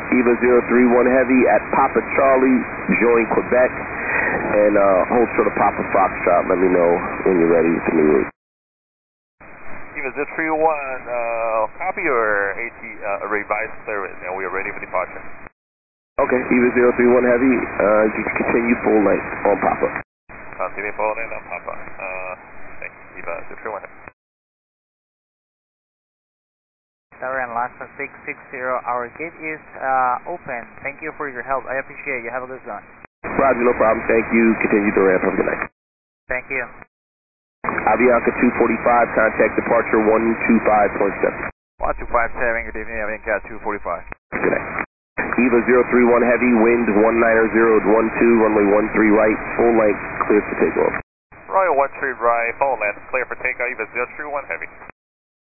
EVA 031 Heavy at Papa Charlie, join Quebec, and hold short of Papa Foxtrot. Let me know when you're ready to communicate. EVA 031, copy your AT revised service, and we are ready for departure. Okay, EVA 031 Heavy, you can continue full length on Papa. Continue full length on Papa. Thanks, EVA 031 Heavy. Tower and Lhasa 660, our gate is open. Thank you for your help. I appreciate you. Have a good one. Roger, no problem. Thank you. Continue to ramp. Have a good night. Thank you. Avianca 245, contact departure 125.7. 1257, good evening, Avianca 245. Good night. EVA 031 Heavy, wind 190 at 12, runway 13 right, full length, clear for takeoff. Royal 13 right, full length, clear for takeoff, EVA 031 Heavy.